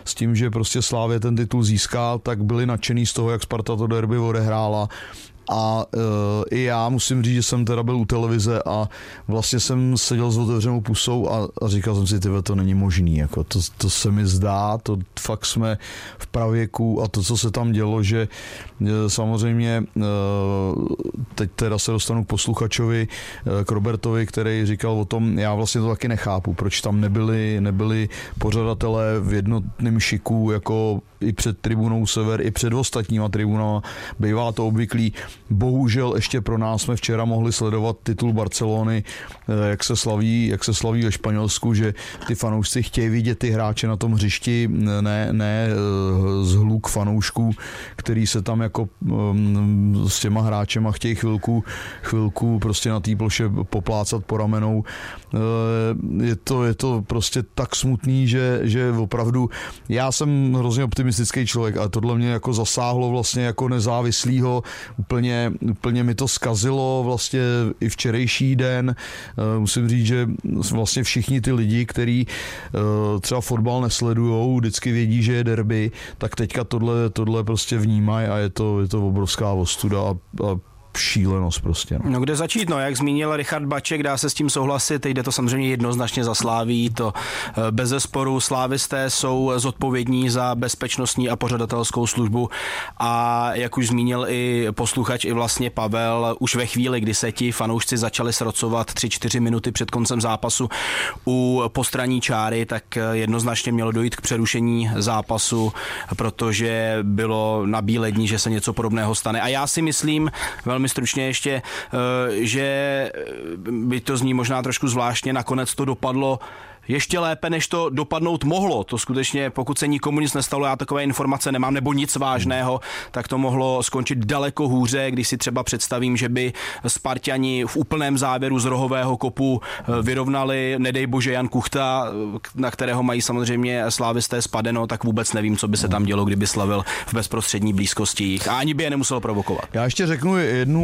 s tím, že prostě Slavia ten titul získá, tak byli nadšený z toho, jak Sparta to derby odehrála. A i já musím říct, že jsem teda byl u televize a vlastně jsem seděl s otevřenou pusou a říkal jsem si, tyhle, to není možný, jako to se mi zdá, to fakt jsme v pravěku a to, co se tam dělo, že samozřejmě teď teda se dostanu k posluchačovi, k Robertovi, který říkal o tom, já vlastně to taky nechápu, proč tam nebyli pořadatelé v jednotném šiku, jako i před tribunou Sever, i před ostatníma tribunama, bývá to obvyklý. Bohužel ještě pro nás jsme včera mohli sledovat titul Barcelony, jak se slaví ve Španělsku, že ty fanoušci chtějí vidět ty hráče na tom hřišti, ne zhluk fanoušků, který se tam jako s těma hráčema chtějí chvilku prostě na té ploše poplácat po ramenou. Je to prostě tak smutný, že opravdu já jsem hrozně optimistický člověk a tohle mě jako zasáhlo vlastně jako nezávislýho, úplně mi to zkazilo vlastně i včerejší den. Musím říct, že vlastně všichni ty lidi, kteří třeba fotbal nesledujou, vždycky vědí, že je derby, tak teďka tohle prostě vnímají a je to obrovská ostuda a šílenost prostě. No kde začít, jak zmínil Richard Baček, dá se s tím souhlasit, jde to samozřejmě jednoznačně za Slavií, to bezesporu. Slávisté jsou zodpovědní za bezpečnostní a pořadatelskou službu a jak už zmínil i posluchač, i vlastně Pavel, už ve chvíli, kdy se ti fanoušci začali srocovat 3-4 minuty před koncem zápasu u postranní čáry, tak jednoznačně mělo dojít k přerušení zápasu, protože bylo na bílední, že se něco podobného stane. A já si myslím, velmi stručně ještě, že by to zní možná trošku zvláštně, nakonec to dopadlo ještě lépe, než to dopadnout mohlo. To skutečně, pokud se nikomu nic nestalo, já takové informace nemám, nebo nic vážného, tak to mohlo skončit daleko hůře, když si třeba představím, že by Sparťani v úplném závěru z rohového kopu vyrovnali, nedej bože, Jan Kuchta, na kterého mají samozřejmě slávisté spadeno, tak vůbec nevím, co by se tam dělo, kdyby slavil v bezprostřední blízkosti jich. A ani by je nemusel provokovat. Já ještě řeknu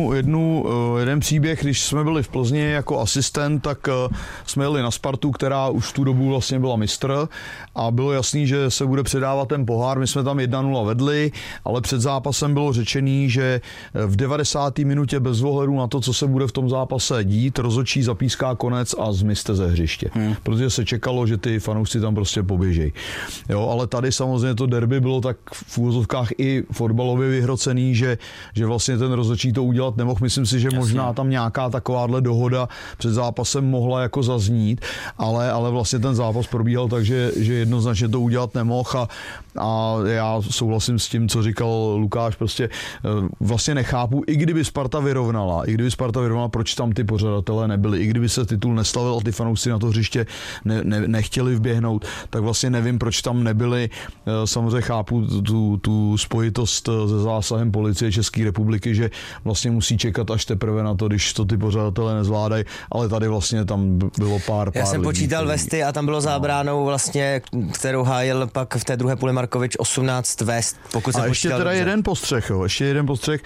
jeden příběh, když jsme byli v Plzni jako asistent, tak jsme jeli na Spartu, která už v tu dobu vlastně byla mistr a bylo jasný, že se bude předávat ten pohár. My jsme tam 1-0 vedli, ale před zápasem bylo řečený, že v 90. minutě bez ohledu na to, co se bude v tom zápase dít, rozhodčí zapíská konec a zmizte ze hřiště. Protože se čekalo, že ty fanoušci tam prostě poběžejí. Jo, ale tady samozřejmě to derby bylo tak v úvozovkách i fotbalově vyhrocený, že vlastně ten rozhodčí to udělat nemohl. Myslím si, že možná tam nějaká takováhle dohoda před zápasem mohla jako zaznít, ale vlastně ten zápas probíhal tak, že jednoznačně to udělat nemohl a já souhlasím s tím, co říkal Lukáš, prostě vlastně nechápu, i kdyby Sparta vyrovnala, proč tam ty pořadatelé nebyli, i kdyby se titul neslavil a ty fanoušci na to hřiště nechtěli vběhnout, tak vlastně nevím, proč tam nebyli. Samozřejmě chápu tu spojitost se zásahem policie České republiky, že vlastně musí čekat až teprve na to, když to ty pořadatelé nezvládají, ale tady vlastně tam bylo pár Já jsem lidí, počítal vesty a tam bylo zábránou vlastně, kterou hájil pak v té druhé půli Markovič 18 vest, pokud jsem a ještě teda dobře. jeden postřeh,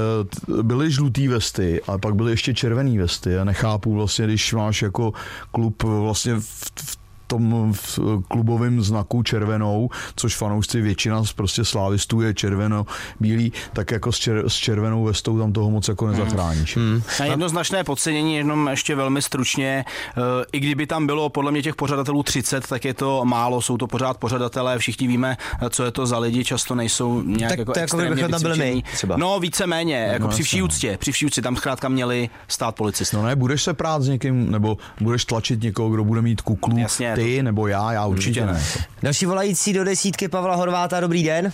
byly žlutý vesty a pak byly ještě červený vesty. Já nechápu vlastně, když máš jako klub vlastně v tom klubovém znaku červenou, což fanoušci většina prostě slávistů je červeno-bílý, tak jako s červenou vestou tam toho moc jako nezachráníš. Na jednoznačné podcenění, jenom ještě velmi stručně, i kdyby tam bylo podle mě těch pořadatelů 30, tak je to málo, jsou to pořád pořadatelé, všichni víme, co je to za lidi, často nejsou nějak tak jako to extrémně jako byli my, třeba. No víceméně, jako při vší úctě, tam zkrátka měli stát policisté. No ne, budeš se prát s někým, nebo budeš tlačit někoho, kdo bude mít kuklu, jasně, ty nebo já určitě ne. Další volající do desítky Pavla Horváta, dobrý den.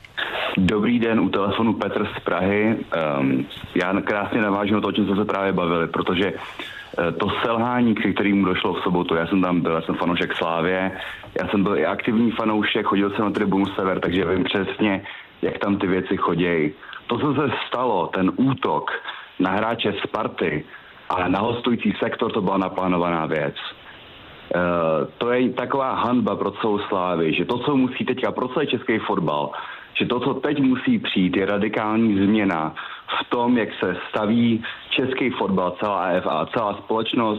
Dobrý den, u telefonu Petr z Prahy. Já krásně navážu na to, o čem jsme se právě bavili, protože to selhání, k kterému došlo v sobotu, já jsem tam byl, já jsem fanoušek Slávie, já jsem byl i aktivní fanoušek, chodil jsem na tribunu Sever, takže vím přesně, jak tam ty věci chodějí. To, co se stalo, ten útok na hráče Sparty a na hostující sektor, to byla naplánovaná věc. To je taková hanba pro celou Slávy, že to, co musí teďka pro celý český fotbal, že to, co teď musí přijít, je radikální změna v tom, jak se staví český fotbal, celá AFA, celá společnost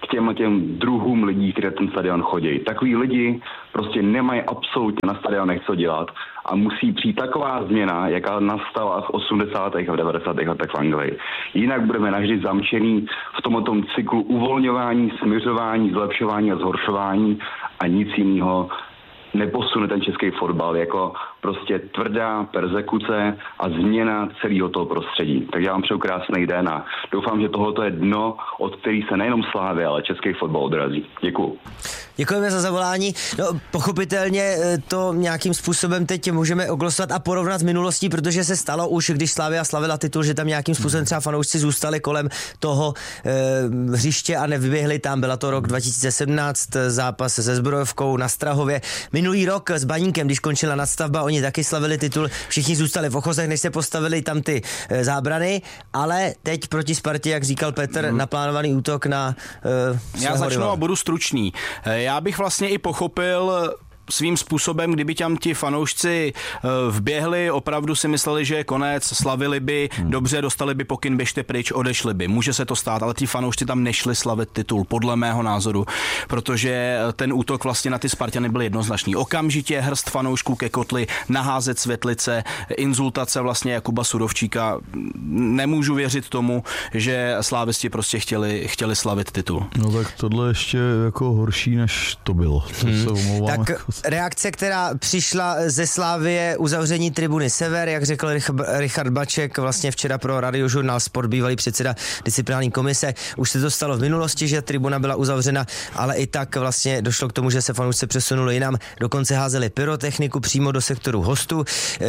těm druhům lidí, kteří ten stadion chodí. Takový lidi prostě nemají absolutně na stadionech co dělat a musí přijít taková změna, jaká nastala v 80. a v 90. letech v Anglii. Jinak budeme navždy zamčený v tomto cyklu uvolňování, směřování, zlepšování a zhoršování a nic jiného neposune ten český fotbal jako prostě tvrdá perzekuce a změna celého toho prostředí. Tak já vám přeju krásný den a doufám, že tohoto je dno, od který se nejenom Slávy, ale český fotbal odrazí. Děkuju. Děkujeme za zavolání. No, pochopitelně to nějakým způsobem teď můžeme oglosovat a porovnat s minulostí, protože se stalo už, když Slavia slavila titul, že tam nějakým způsobem třeba fanoušci zůstali kolem toho hřiště a nevyběhli tam. Byla to rok 2017, zápas se Zbrojovkou na Strahově. Minulý rok s Baníkem, když končila nadstavba, oni taky slavili titul, všichni zůstali v ochozech, než se postavili tam ty zábrany, ale teď proti Spartě, jak říkal Petr, naplánovaný útok na Já začnu a budu stručný. Já bych vlastně i pochopil svým způsobem, kdyby tam ti fanoušci vběhli, opravdu si mysleli, že je konec, slavili by, dobře, dostali by pokyn, běžte pryč, odešli by. Může se to stát, ale ti fanoušci tam nešli slavit titul, podle mého názoru, protože ten útok vlastně na ty Spartany byl jednoznačný. Okamžitě hrst fanoušků ke kotli, naházet světlice, inzultace vlastně Jakuba Surovčíka. Nemůžu věřit tomu, že slávisti prostě chtěli slavit titul. No tak tohle ještě jako horší, než to bylo. To se omlouvám. Tak reakce, která přišla ze Slávie, uzavření tribuny Sever, jak řekl Richard Baček vlastně včera pro Radiožurnál Sport, bývalý předseda disciplinární komise. Už se to stalo v minulosti, že tribuna byla uzavřena, ale i tak vlastně došlo k tomu, že se fanoušci přesunuli jinam, dokonce házeli pyrotechniku přímo do sektoru hostů.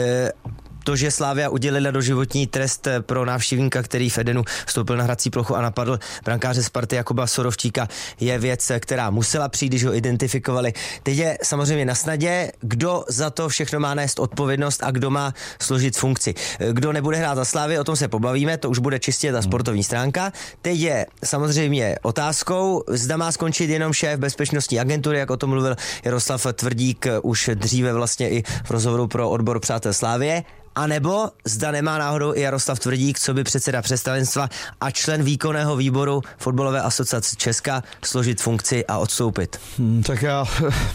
To, že Slavia udělila doživotní trest pro návštěvníka, který v Edenu vstoupil na hrací plochu a napadl brankáře Sparty Jakuba Sorovčíka, je věc, která musela přijít, když ho identifikovali. Teď je samozřejmě na snadě, kdo za to všechno má nést odpovědnost a kdo má složit funkci. Kdo nebude hrát za Slavii, o tom se pobavíme, to už bude čistě ta sportovní stránka. Teď je samozřejmě otázkou, zda má skončit jenom šéf bezpečnostní agentury, jak o tom mluvil Jaroslav Tvrdík už dříve vlastně i v rozhovoru pro odbor Přátel Slávie. A nebo zda nemá náhodou i Jaroslav Tvrdík, co by předseda představenstva a člen výkonného výboru Fotbalové asociace Česka složit funkci a odstoupit. Tak já...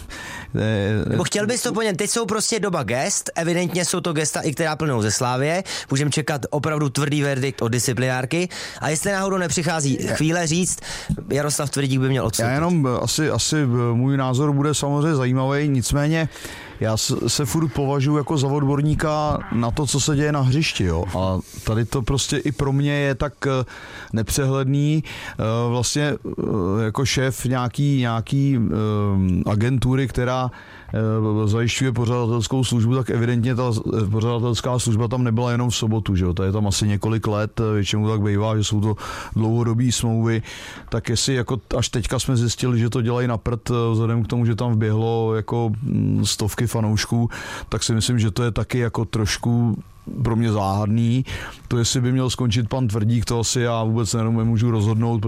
Nebo chtěl bys to po něm? Teď jsou prostě doba gest, evidentně jsou to gesta, i která plnou ze Slávie. Můžeme čekat opravdu tvrdý verdikt od disciplinárky. A jestli náhodou nepřichází chvíle říct, Jaroslav Tvrdík by měl odstoupit. Já jenom asi můj názor bude samozřejmě zajímavý, nicméně já se furt považuji jako za odborníka na to, co se děje na hřišti, jo. A tady to prostě i pro mě je tak nepřehledný. Vlastně jako šéf nějaký agentury, která zajišťuje pořadatelskou službu, tak evidentně ta pořadatelská služba tam nebyla jenom v sobotu, že jo. To je tam asi několik let, většinou tak bývá, že jsou to dlouhodobý smlouvy, tak jestli jako až teďka jsme zjistili, že to dělají na prd, vzhledem k tomu, že tam vběhlo jako stovky fanoušků, tak si myslím, že to je taky jako trošku pro mě záhadný. To, jestli by měl skončit pan Tvrdík, to asi já vůbec nemůžu rozhodnout,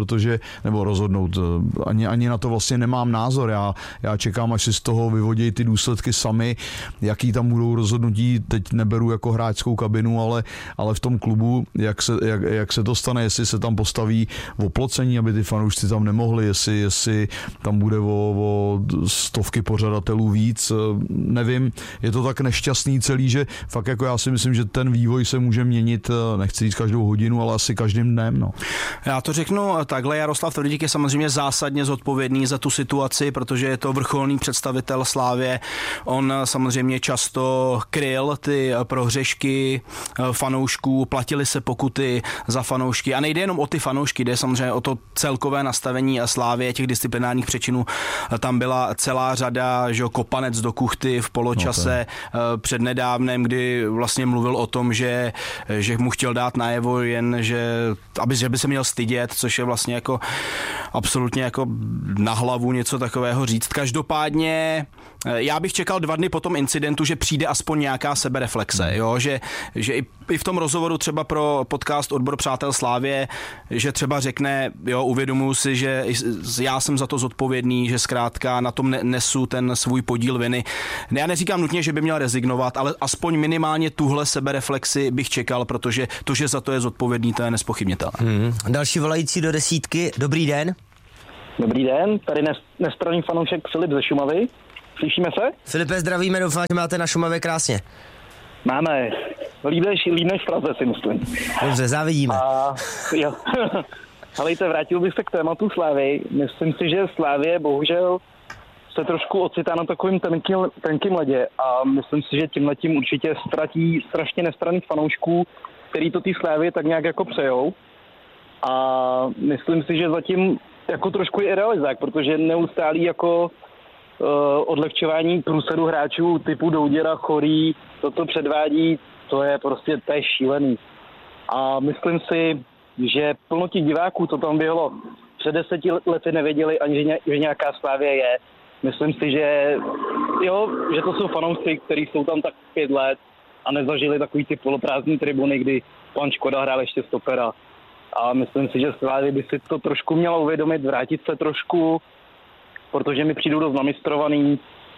ani na to vlastně nemám názor. Já čekám, až si z toho vyvodí ty důsledky sami, jaký tam budou rozhodnutí. Teď neberu jako hráčskou kabinu, ale v tom klubu, jak se to stane, jestli se tam postaví oplocení, aby ty fanoušci tam nemohli, jestli tam bude o stovky pořadatelů víc, nevím. Je to tak nešťastný celý, že fakt jako já si myslím, že ten vývoj se může měnit, nechci říct každou hodinu, ale asi každým dnem. No. Já to řeknu takhle, Jaroslav Tvrdík je samozřejmě zásadně zodpovědný za tu situaci, protože je to vrcholný představitel Slávie. On samozřejmě často kryl ty prohřešky fanoušků, platili se pokuty za fanoušky a nejde jenom o ty fanoušky, jde samozřejmě o to celkové nastavení Slávie, těch disciplinárních přečinů. Tam byla celá řada, že kopanec do kuchty v poločase přednedávnem, kdy vlastně mluvil o tom, že mu chtěl dát najevo jen, že by se měl stydět, což je vlastně jako absolutně jako na hlavu něco takového říct. Každopádně já bych čekal 2 dny po tom incidentu, že přijde aspoň nějaká sebereflexe, jo? Že i v tom rozhovoru třeba pro podcast Odbor Přátel Slávie, že třeba řekne, jo, uvědomuji si, že já jsem za to zodpovědný, že zkrátka na tom nesu ten svůj podíl viny. Já neříkám nutně, že by měl rezignovat, ale aspoň minimálně tuhle sebereflexi bych čekal, protože to, že za to je zodpovědný, to je nezpochybnitelné. Další volající do desítky. Dobrý den. Dobrý den, tady nestranný fanoušek Filip ze Šumavy. Slyšíme se? Filipe, zdravíme, doufám, že máte na Šumavě krásně. Máme. Líp než v Praze, si myslím. Dobře, závidíme. Jo. Helejte, vrátil bych se k tématu Slávy. Myslím si, že Slávie bohužel se trošku ocitá na takovým tenkým ledě a myslím si, že tímhletím určitě ztratí strašně nestranných fanoušků, který to té Slávie tak nějak jako přejou. A myslím si, že zatím jako trošku je realizák, protože neustálý jako odlehčování průsadu hráčů typu Douděra, Chorý, toto předvádí, to je šílený. A myslím si, že plno těch diváků, co tam bylo, před 10 lety nevěděli ani, že nějaká Slávie je. Myslím si, že to jsou fanoušci, kteří jsou tam tak 5 let a nezažili takový ty poloprázdný tribuny, kdy pan Škoda hrál ještě stopera. A myslím si, že Slávie by si to trošku měla uvědomit, vrátit se trošku, protože mi přijdou dost namistrovaný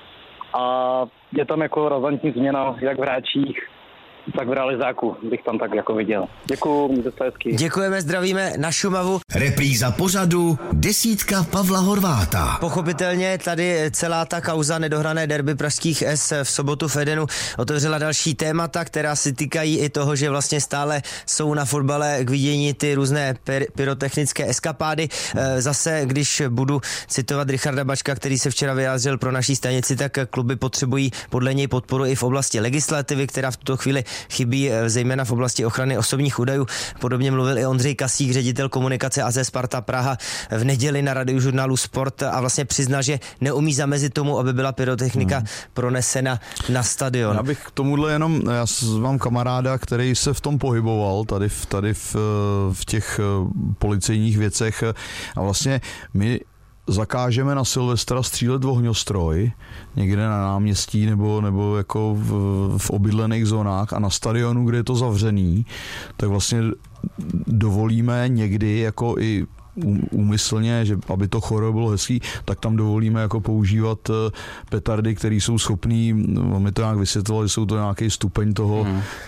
a je tam jako razantní změna jak v hráčích, tak v realizáku bych tam tak jako viděl. Děkuju, mějte se hezky. Děkujeme, zdravíme na Šumavu. Repríza pořadu Desítka Pavla Horváta. Pochopitelně tady celá ta kauza nedohrané derby pražských S v sobotu v Edenu otevřela další témata, která se týkají i toho, že vlastně stále jsou na fotbale k vidění ty různé pyrotechnické eskapády. Zase, když budu citovat Richarda Bačka, který se včera vyjádřil pro naší stanici, tak kluby potřebují podle něj podporu i v oblasti legislativy, která v tuto chvíli chybí zejména v oblasti ochrany osobních údajů. Podobně mluvil i Ondřej Kasík, ředitel komunikace AZ Sparta Praha v neděli na Radiožurnálu Sport a vlastně přiznal, že neumí zamezit tomu, aby byla pyrotechnika pronesena na stadion. Já bych k tomuhle jenom, já mám kamaráda, který se v tom pohyboval tady v těch policejních věcech a vlastně my zakážeme na Silvestra střílet ohňostroj někde na náměstí nebo jako v obydlených zónách a na stadionu, kde je to zavřený, tak vlastně dovolíme někdy jako i úmyslně, že aby to choro bylo hezký, tak tam dovolíme jako používat petardy, které jsou schopný, my to nějak vysvětlovali, jsou to nějaký stupeň toho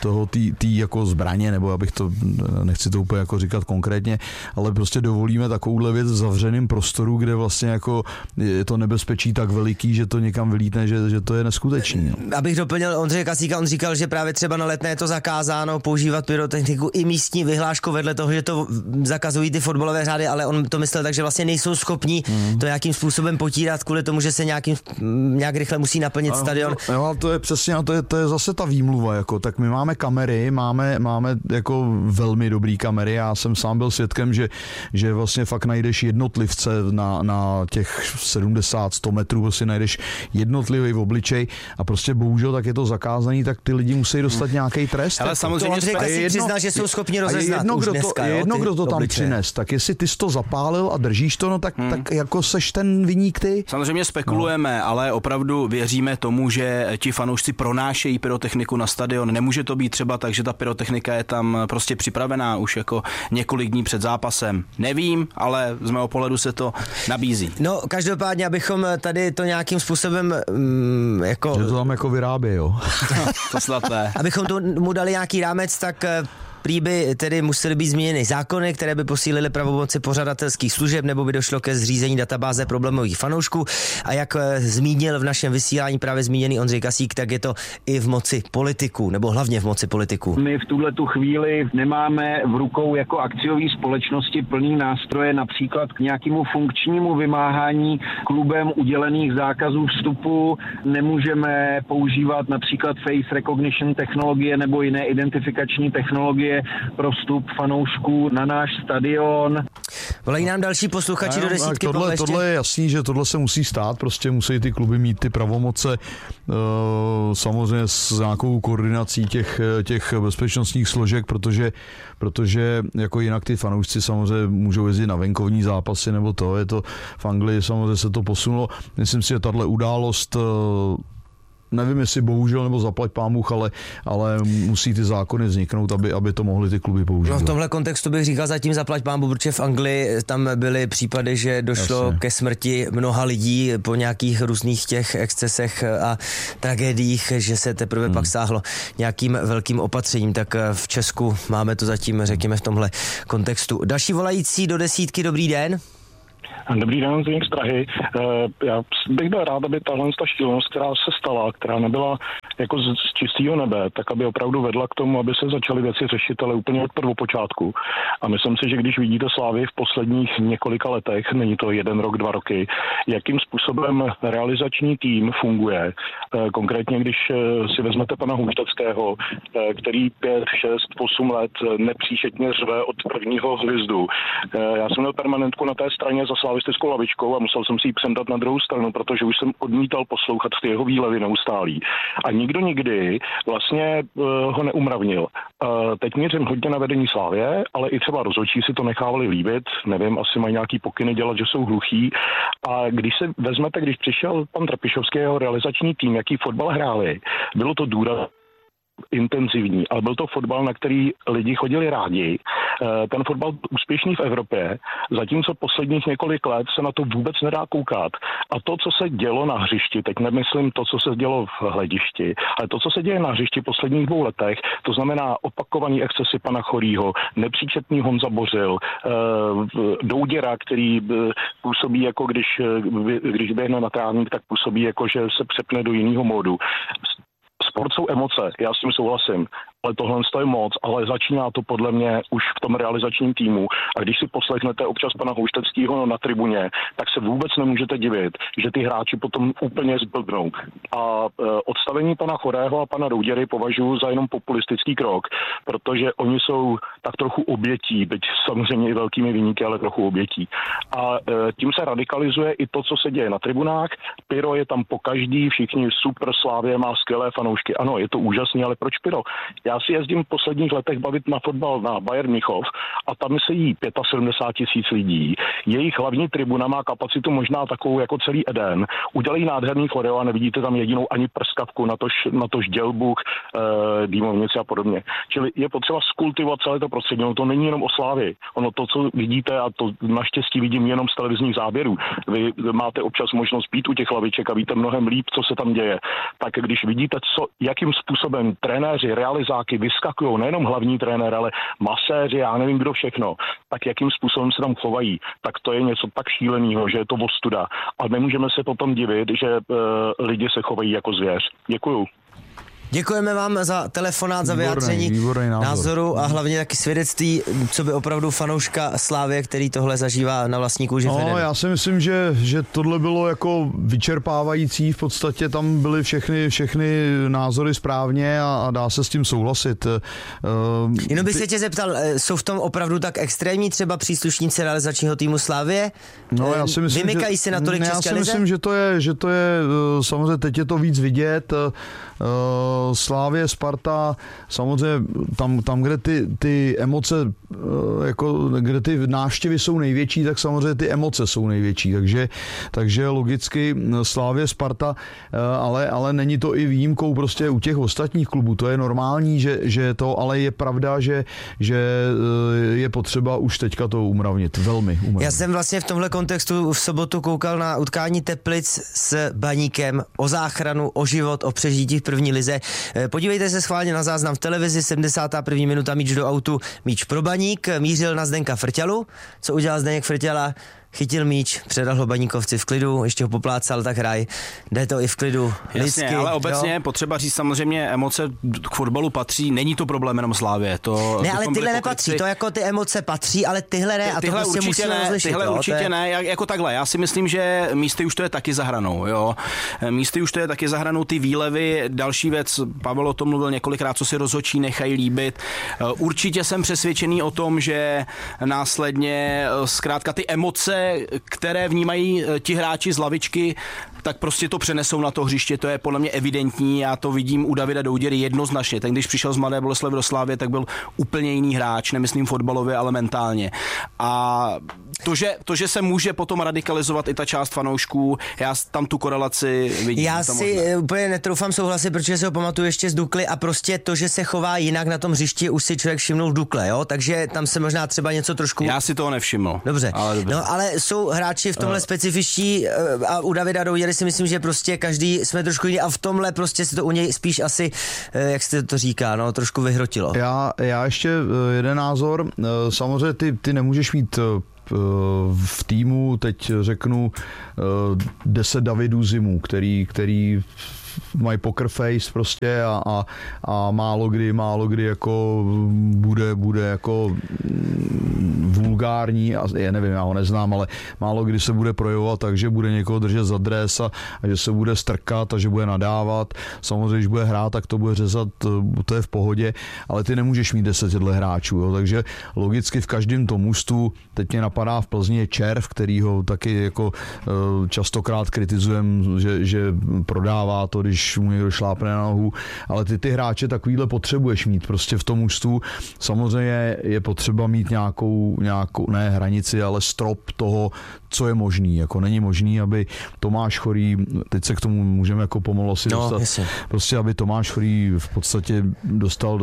tý jako zbraně, nebo abych to, nechci to úplně jako říkat konkrétně, ale prostě dovolíme takovouhle věc v zavřeném prostoru, kde vlastně jako je to nebezpečí tak veliký, že to někam vylítne, že to je neskutečný. No. Abych doplnil Ondřeje Kasíka, on říkal, že právě třeba na Letné je to zakázáno používat pyrotechniku i místní vyhláškou vedle toho, že to zakazují ty fotbalové řády, ale on to myslel tak, že vlastně nejsou schopní to nějakým způsobem potírat kvůli tomu, že se nějak rychle musí naplnit stadion. Jo, to je přesně, to je zase ta výmluva, jako, tak my máme kamery, máme jako velmi dobrý kamery, já jsem sám byl svědkem, že vlastně fakt najdeš jednotlivce na těch 70-100 metrů, prostě najdeš jednotlivý v obličej a prostě bohužel tak je to zakázaný, tak ty lidi musí dostat nějaký trest. Ale samozřejmě přiznal, že jsou schopni rozeznat už dneska. Kdo to tam přines, tak jestli ty jsi to zapálil a držíš to, no tak jako seš ten viník ty. Samozřejmě spekulujeme, ale opravdu věříme tomu, že ti fanoušci pronášejí pyrotechniku na stadion. Nemůže to být třeba tak, že ta pyrotechnika je tam prostě připravená už jako několik dní před zápasem. Nevím, ale z mého pohledu se to nabízí. No, každopádně, abychom tady to nějakým způsobem jako... Že to tam jako vyrábí, jo. To snad ne. Abychom mu dali nějaký rámec, tak prý by tedy musely být změněny zákony, které by posílily pravomoci pořadatelských služeb, nebo by došlo ke zřízení databáze problémových fanoušků. A jak zmínil v našem vysílání právě zmíněný Ondřej Kasík, tak je to i v moci politiků, nebo hlavně v moci politiků. My v tuhletu chvíli nemáme v rukou jako akciové společnosti plný nástroje například k nějakému funkčnímu vymáhání klubem udělených zákazů vstupu. Nemůžeme používat například face recognition technologie nebo jiné identifikační technologie pro vstup fanoušků na náš stadion. Volají nám další posluchači do desítky. Tohle je jasný, že tohle se musí stát, prostě musí ty kluby mít ty pravomoce, samozřejmě s nějakou koordinací těch bezpečnostních složek, protože jako jinak ty fanoušci samozřejmě můžou jezdit na venkovní zápasy, nebo to je to v Anglii samozřejmě se to posunulo. Myslím si, že tahle událost, nevím, jestli bohužel nebo zaplať pánbůh, ale musí ty zákony vzniknout, aby to mohly ty kluby používat. No v tomhle kontextu bych říkal zatím zaplať pánbůh, protože v Anglii tam byly případy, že došlo ke smrti mnoha lidí po nějakých různých těch excesech a tragédiích, že se teprve pak sáhlo nějakým velkým opatřením. Tak v Česku máme to zatím, řekněme, v tomhle kontextu. Další volající do desítky, dobrý den. Dobrý den, Zdeněk z Prahy. Já bych byl rád, aby tahle šílenost, která se stala, která nebyla jako z čistého nebe, tak aby opravdu vedla k tomu, aby se začaly věci řešit, ale úplně od prvopočátku. A myslím si, že když vidíte Slávy v posledních několika letech, není to 1 rok, 2 roky, jakým způsobem realizační tým funguje. Konkrétně, když si vezmete pana Hůšteckého, který 5, 6, 8 let nepříšetně řve od prvního hvizdu. Já jsem měl permanentku na té straně za slavistickou lavičkou a musel jsem si ji přendat na druhou stranu, protože už jsem odmítal poslouchat ty jeho výlevy neustálý. A nikdo nikdy vlastně ho neumravnil. Teď měřím hodně na vedení Slávie, ale i třeba rozhodčí si to nechávali líbit, nevím, asi mají nějaký pokyny dělat, že jsou hluchí. A když se vezmete, když přišel pan Trpišovský jeho realizační tým, jaký fotbal hráli, bylo to důraz intenzivní, ale byl to fotbal, na který lidi chodili rádi. Ten fotbal úspěšný v Evropě, zatímco posledních několik let se na to vůbec nedá koukat. A to, co se dělo na hřišti, teď nemyslím to, co se dělo v hledišti, ale to, co se děje na hřišti v posledních 2 letech, to znamená opakovaný excesy pana Chorýho, nepříčetný Honza Bořil, Douděra, který působí jako když běhne na trávník, tak působí jako, že se přepne do jiného módu. Sport jsou emoce, já s tím souhlasím, ale tohle je moc, ale začíná to podle mě už v tom realizačním týmu. A když si poslechnete občas pana Houšteckého na tribuně, tak se vůbec nemůžete divit, že ty hráči potom úplně zblbnou. A odstavení pana Chorého a pana Douděry považuji za jenom populistický krok, protože oni jsou tak trochu obětí, byť samozřejmě i velkými viníky, ale trochu obětí. A tím se radikalizuje i to, co se děje na tribunách. Pyro je tam pokaždý, všichni super, Slávě má skvělé fanoušky. Ano, je to úžasný, ale proč pyro? Já si jezdím v posledních letech bavit na fotbal na Bayern Mnichov a tam se jí 75 000 lidí. Jejich hlavní tribuna má kapacitu možná takovou jako celý Eden. Udělají nádherný choreo a nevidíte tam jedinou ani prskavku, natož dělbuch, dýmovnici a podobně. Čili je potřeba skultivovat celé to prostředí. No to není jenom o Slávii. Ono to, co vidíte, a to naštěstí vidím jenom z televizních záběrů. Vy máte občas možnost být u těch laviček a víte mnohem líp, co se tam děje. Tak když vidíte, jakým způsobem trenéři, realizáky vyskakují, nejenom hlavní trenér, ale maséři, já nevím kdo všechno, tak jakým způsobem se tam chovají, tak to je něco tak šíleného, že je to ostuda. A nemůžeme se potom divit, že lidi se chovají jako zvěř. Děkuju. Děkujeme vám za telefonát, za vyjádření názoru a hlavně taky svědectví, co by opravdu fanouška Slávie, který tohle zažívá na vlastní kůži. No, já si myslím, že tohle bylo jako vyčerpávající, v podstatě tam byly všechny názory správně a dá se s tím souhlasit. Jenom bych se tě zeptal, jsou v tom opravdu tak extrémní třeba příslušníci realizačního týmu Slávie? No, já si myslím, vymykají si natolik České lize? Já si myslím, že to je samozřejmě teď je to víc vidět. Slávie, Sparta, samozřejmě tam kde ty emoce, jako kde ty návštěvy jsou největší, tak samozřejmě ty emoce jsou největší, takže logicky Slávie, Sparta, ale není to i výjimkou prostě u těch ostatních klubů, to je normální, že to, ale je pravda, že je potřeba už teďka to umravnit, velmi umravnit. Já jsem vlastně v tomhle kontextu v sobotu koukal na utkání Teplic s Baníkem, o záchranu, o život, o přežití v první lize. Podívejte se schválně na záznam v televizi, 71. minuta, míč do autu, míč pro Baník, mířil na Zdenka Frťalu. Co udělal Zdeněk Frťala? Chytil míč, předal ho Baníkovci v klidu, ještě ho poplácal, tak hraj. Jde to i v klidu. Jasně, lidsky, ale obecně potřeba říct samozřejmě, emoce k fotbalu patří, není to problém jenom Slávě. Ne, ale tyhle nepatří, to jako ty emoce patří, ale tyhle ne, a to prostě musíme rozlišit. Tyhle určitě ne, jako takhle. Já si myslím, že místy už to je taky za hranou, jo. Místy už to je taky za hranou, ty výlevy, další věc, Pavel o tom mluvil několikrát, co si rozhodčí nechají líbit. Určitě jsem přesvědčený o tom, že následně zkrátka ty emoce, které vnímají ti hráči z lavičky, tak prostě to přenesou na to hřiště, to je podle mě evidentní, já to vidím u Davida Douděry jednoznačně. Ten, když přišel z Mladé Boleslavi do Slávie, tak byl úplně jiný hráč, nemyslím fotbalově, ale mentálně. A to, že se může potom radikalizovat i ta část fanoušků, já tam tu korelaci vidím. Já si úplně netroufám souhlasit, protože si ho pamatuju ještě z Dukly a prostě to, že se chová jinak na tom hřišti, už si člověk všimnul v Dukle, jo? Takže tam se možná třeba něco trošku... Já si toho nevšiml. Dobře. No, ale jsou hráči v tomhle specifičtí a u Davida Douděry si myslím, že prostě každý jsme trošku jiný a v tomhle prostě se to u něj spíš asi, jak se to říká, no, trošku vyhrotilo. Já ještě jeden názor. Samozřejmě ty nemůžeš mít v týmu, teď řeknu 10 Davidů Zimů, který mají poker face prostě a málo kdy jako bude jako vulgární, a já nevím, já ho neznám, ale málo kdy se bude projevovat tak, že bude někoho držet za dres a že se bude strkat a že bude nadávat. Samozřejmě, když bude hrát, tak to bude řezat, to je v pohodě, ale ty nemůžeš mít 10 hráčů, jo, takže logicky v každém tom mužstvu, teď mě napadá v Plzni je Červ, který ho taky jako častokrát kritizujem, že prodává to, když mu někdo šlápne na nohu, ale ty hráče takovýhle potřebuješ mít prostě v tom mužstvu. Samozřejmě je potřeba mít nějakou ne hranici, ale strop toho, co je možný. Jako není možný, aby Tomáš Chorý, teď se k tomu můžeme jako pomalu asi dostat, prostě aby Tomáš Chorý v podstatě dostal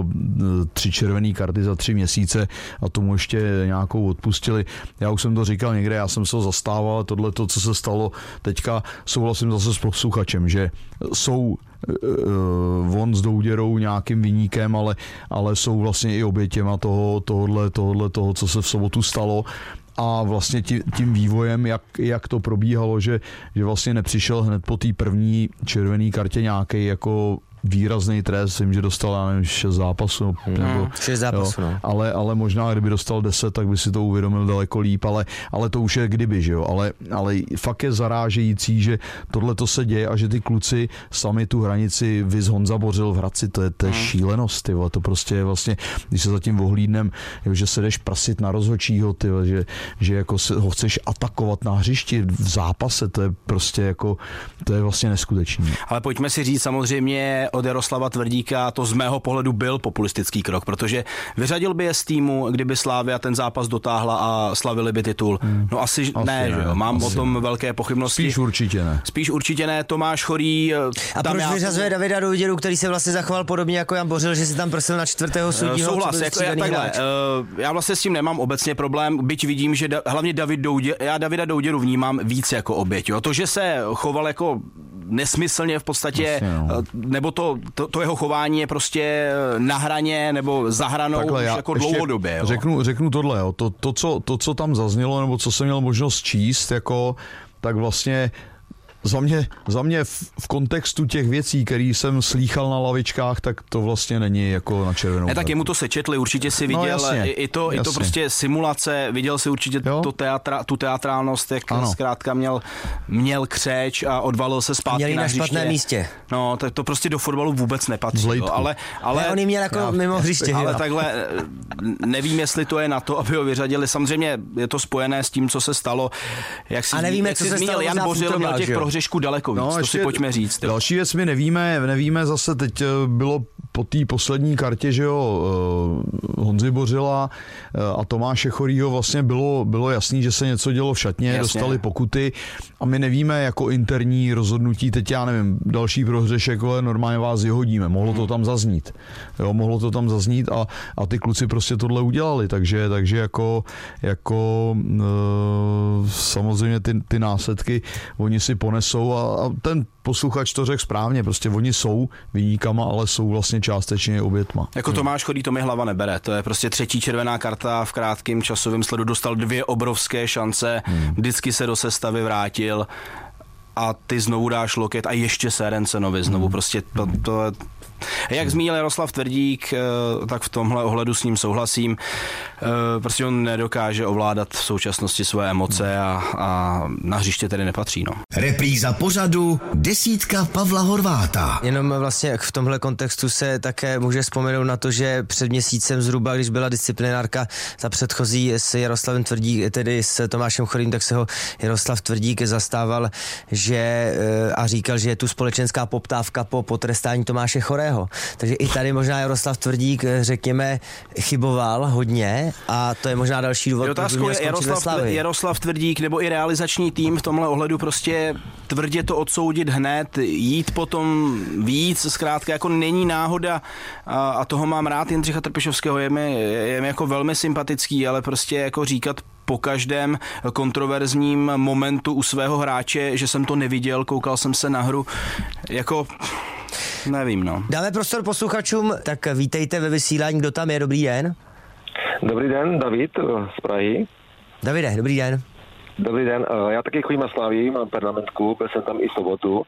3 červené karty za 3 měsíce a tomu ještě nějakou odpustili. Já už jsem to říkal někde, já jsem se ho zastával, tohle to, co se stalo teďka, souhlasím zase s posluchačem, že jsou von s Douděrou nějakým viníkem, ale jsou vlastně i obětěma toho, co se v sobotu stalo. A vlastně tím vývojem, jak to probíhalo, že vlastně nepřišel hned po té první červené kartě nějaký jako výrazný trest, vím, že dostal, já nevím, 6 zápasů. 6 zápasů, no. Ale možná, kdyby dostal 10, tak by si to uvědomil daleko líp, ale to už je kdyby, že jo. Ale fakt je zarážející, že tohle to se děje a že ty kluci sami tu hranici, viz Honza Bořil v Hradci, to je šílenost, tyvo. To prostě je vlastně, když se zatím ohlídnem, že se jdeš prasit na rozhodčího, tyvo, že jako ho chceš atakovat na hřišti v zápase, to je prostě jako, to je vlastně neskutečný. Ale pojďme si říct samozřejmě od Jaroslava Tvrdíka, to z mého pohledu byl populistický krok, protože vyřadil by je z týmu, kdyby Slavia ten zápas dotáhla a slavili by titul. No asi ne, že jo. Mám o tom velké pochybnosti. Spíš určitě ne. Tomáš Chorý. A proč vyřazuje Davida Douděru, který se vlastně zachoval podobně jako Jan Bořil, že si tam prosil na 4. sudího? Souhlas, já vlastně s tím nemám obecně problém, byť vidím, že hlavně já Davida Douděru vnímám víc jako oběť. Jo. To, že se choval jako nesmyslně v podstatě, nebo to jeho chování je prostě na hraně nebo za hranou takhle, už jako dlouhodobě. Jo. Řeknu tohle, jo. To, co tam zaznělo, nebo co jsem měl možnost číst, jako, tak vlastně za mě v kontextu těch věcí, které jsem slýchal na lavičkách, tak to vlastně není jako na červenou. Tak jemu to sečetli, určitě si viděl i to prostě simulace, viděl si určitě tu teatrálnost, jak zkrátka měl křeč a odvalil se zpátky na hřiště. Na špatném místě. No, tak to prostě do fotbalu vůbec nepatří. Ale on měl jako mimo hřiště. Ale takhle nevím, jestli to je na to, aby ho vyřadili. Samozřejmě je to spojené s tím, co se stalo. Jak si nevíme, co se stalo. Jan Bořil měl těch prohřešků daleko víc, to si pojďme říct. Další věc my nevíme zase, teď bylo po té poslední kartě, že jo, Honzy Bořila a Tomáše Chorýho vlastně bylo jasný, že se něco dělo v šatně, dostali pokuty a my nevíme jako interní rozhodnutí, teď já nevím, další prohřešek, ale normálně vás vyhodíme, mohlo to tam zaznít. Jo, mohlo to tam zaznít a ty kluci prostě tohle udělali, takže jako samozřejmě ty následky oni si ponesou a ten posluchač to řekl správně, prostě oni jsou viníkama, ale jsou vlastně částečně obětma. Jako Tomáš Chorý to mi hlava nebere, to je prostě 3. červená karta v krátkém časovém sledu, dostal 2 obrovské šance, vždycky se do sestavy vrátil a ty znovu dáš loket a ještě Serencenovi znovu, prostě to jak zmínil Jaroslav Tvrdík, tak v tomhle ohledu s ním souhlasím. Prostě on nedokáže ovládat v současnosti své emoce a na hřiště tedy nepatří. No. Repríza pořadu Desítka Pavla Horváta. Jenom vlastně v tomhle kontextu se také může vzpomenout na to, že před měsícem zhruba, když byla disciplinárka ta předchozí s Jaroslavem Tvrdík, tedy s Tomášem Chorým, tak se ho Jaroslav Tvrdík zastával, a říkal, že je tu společenská poptávka po potrestání Tomáše Chorého. Takže i tady možná Jaroslav Tvrdík, řekněme, chyboval hodně a to je možná další důvod, proč by měl skončit ve Slavii. Jaroslav Tvrdík nebo i realizační tým v tomhle ohledu prostě tvrdě to odsoudit hned, jít potom víc, zkrátka jako není náhoda a toho mám rád Jindřicha Trpišovského, je mi jako velmi sympatický, ale prostě jako říkat po každém kontroverzním momentu u svého hráče, že jsem to neviděl, koukal jsem se na hru, jako nevím, no. Dáme prostor posluchačům, tak vítejte ve vysílání, kdo tam je, dobrý den. Dobrý den, David z Prahy. Davide, dobrý den. Dobrý den, já taky chodím na Slávii, mám permanentku, byl jsem tam i sobotu.